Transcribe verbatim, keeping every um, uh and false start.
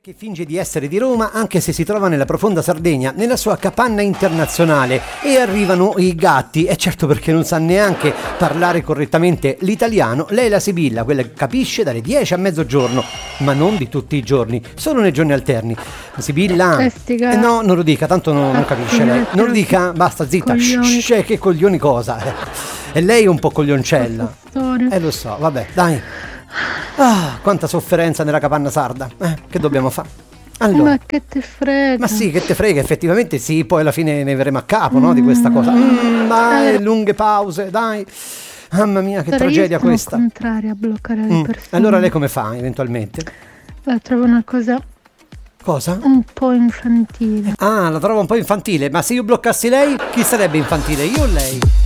Che finge di essere di Roma anche se si trova nella profonda Sardegna, nella sua capanna internazionale, e arrivano i gatti, e certo perché non sa neanche parlare correttamente l'italiano. Lei è la Sibilla, quella che capisce dalle dieci a mezzogiorno, ma non di tutti i giorni, solo nei giorni alterni. Sibilla, eh, no, non lo dica, tanto no, non capisce lei, non lo dica, basta, zitta, shh, shh, che coglioni cosa, e lei è un po' coglioncella, eh lo so, vabbè, dai. Ah, quanta sofferenza nella capanna sarda. Eh, che dobbiamo fare? Allora, ma che te frega? Ma sì, che te frega, effettivamente sì, poi alla fine ne verremo a capo, no, di questa cosa. Mm, dai, lunghe pause, dai. Mamma mia, che Allora, tragedia io sono questa. contraria a bloccare le Mm, persone. Allora lei come fa, eventualmente? La trovo una cosa Cosa? un po' infantile. Ah, la trovo un po' infantile, ma se io bloccassi lei, chi sarebbe infantile, io o lei?